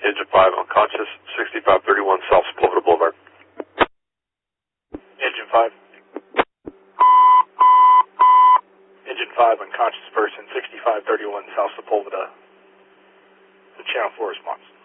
Engine 5, unconscious, 6531 South Sepulveda Boulevard. Engine 5. Engine 5, unconscious person, 6531 South Sepulveda. The Channel 4 response.